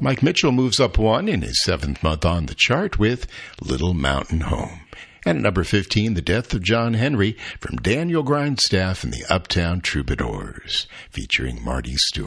Mike Mitchell moves up one in his 7th month on the chart with Little Mountain Home. And at number 15, The Death of John Henry from Daniel Grindstaff and the Uptown Troubadours, featuring Marty Stewart.